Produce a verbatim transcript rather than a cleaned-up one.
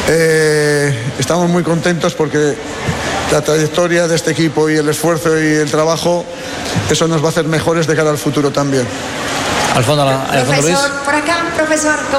Eh, estamos muy contentos porque la trayectoria de este equipo y el esfuerzo y el trabajo, eso nos va a hacer mejores de cara al futuro también. Al fondo, al fondo Luis. Profesor, por acá, profesor.